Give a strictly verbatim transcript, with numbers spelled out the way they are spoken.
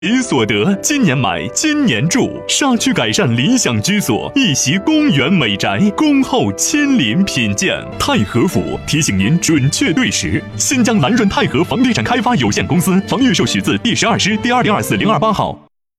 理所得，今年买，今年住。沙区改善理想居所，一袭公园美宅，恭候亲临品鉴。太和府提醒您准确对时。新疆蓝润太和房地产开发有限公司房预售许字第十二师第二零二四零二八号。